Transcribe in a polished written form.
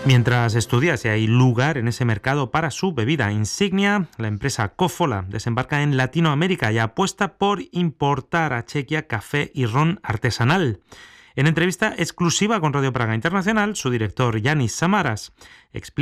Mientras estudia si hay lugar en ese mercado para su bebida insignia, la empresa Kofola desembarca en Latinoamérica y apuesta por importar a Chequia café y ron artesanal. En entrevista exclusiva con Radio Praga Internacional, su director Yanis Samaras explica